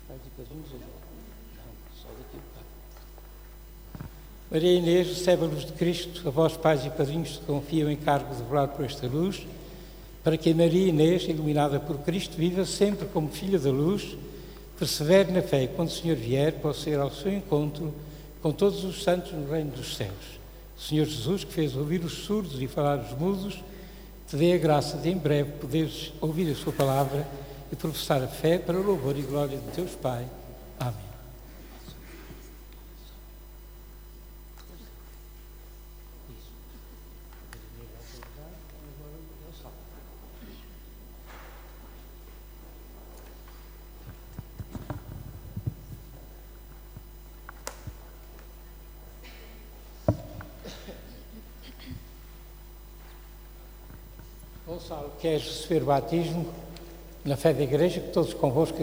Pais e padrinhos hoje. Não, só daqui a bocado. Maria Inês, recebe a luz de Cristo, a vós, pais e padrinhos, que confiam em cargo de velar por esta luz, para que a Maria Inês, iluminada por Cristo, viva sempre como filha da luz, persevere na fé e, quando o Senhor vier, possa ir ao seu encontro com todos os santos no reino dos céus. O Senhor Jesus, que fez ouvir os surdos e falar os mudos, te dê a graça de em breve poderes ouvir a sua palavra e professar a fé para o louvor e glória de Deus Pai. Amém. Gonçalo, queres receber o batismo na fé da Igreja, que todos convosco